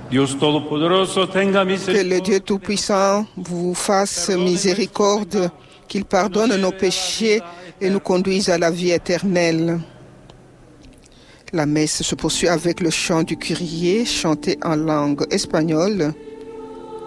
Dios Todopoderoso tenga Que misericordia. le Dieu Tout-Puissant vous fasse miséricorde, qu'il pardonne nos péchés et nous conduise à la vie éternelle. La messe se poursuit avec le chant du Kyrie, chanté en langue espagnole.